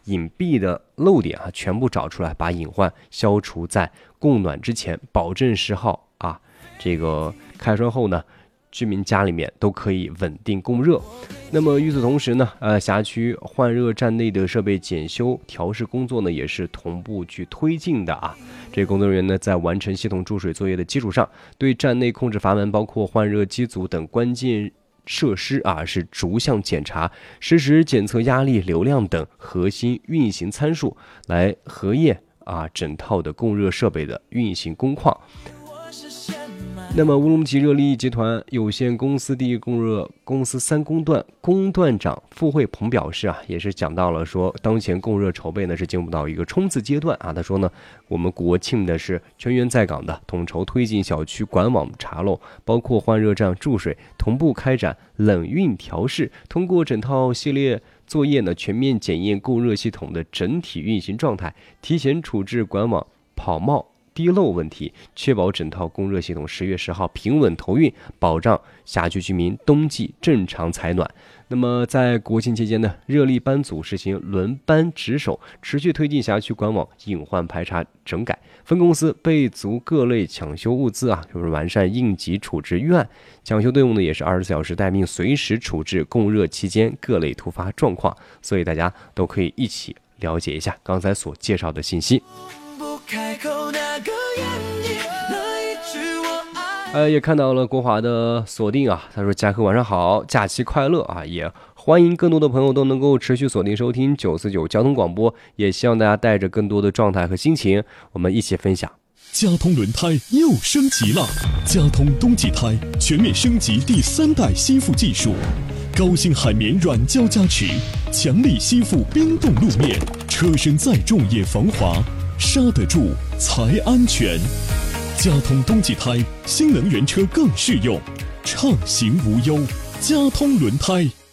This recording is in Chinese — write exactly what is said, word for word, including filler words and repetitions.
隐蔽的漏点啊全部找出来，把隐患消除在供暖之前，保证十号啊这个开栓后呢，居民家里面都可以稳定供热。那么与此同时呢，呃，辖区换热站内的设备检修调试工作呢，也是同步去推进的啊。这些工作人员呢，在完成系统注水作业的基础上，对站内控制阀门、包括换热机组等关键设施啊，是逐项检查，实时检测压力、流量等核心运行参数，来核验啊整套的供热设备的运行工况。那么乌鲁木齐热力集团有限公司第一供热公司三工段工段长傅慧鹏表示啊，也是讲到了说，当前供热筹备呢是进入到一个冲刺阶段啊。他说呢，我们国庆的是全员在岗的，统筹推进小区管网查漏，包括换热站注水，同步开展冷运调试，通过整套系列作业呢，全面检验供热系统的整体运行状态，提前处置管网跑冒滴漏问题，确保整套供热系统十月十号平稳投运，保障辖区居民冬季正常采暖。那么在国庆期间呢，热力班组实行轮班值守，持续推进辖区管网隐患排查整改，分公司备足各类抢修物资啊，就是完善应急处置预案。抢修队伍呢也是二十四小时待命，随时处置供热期间各类突发状况。所以大家都可以一起了解一下刚才所介绍的信息。呃，也看到了国华的锁定啊，他说：“嘉禾晚上好，假期快乐啊！也欢迎更多的朋友都能够持续锁定收听九四九交通广播，也希望大家带着更多的状态和心情，我们一起分享。” 佳通轮胎又升级了，佳通冬季胎全面升级第三代吸附技术，高性海绵软胶加持，强力吸附冰冻路面，车身再重也防滑，刹得住才安全。佳通冬季胎，新能源车更适用，畅行无忧。佳通轮胎。